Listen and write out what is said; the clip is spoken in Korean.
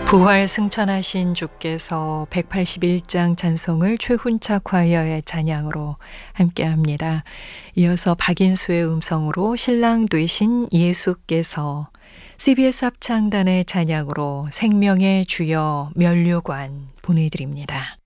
부활 승천하신 주께서 181장 찬송을 최훈차 콰이어의 찬양으로 함께합니다. 이어서 박인수의 음성으로 신랑 되신 예수께서, CBS 합창단의 찬양으로 생명의 주여 면류관 보내드립니다.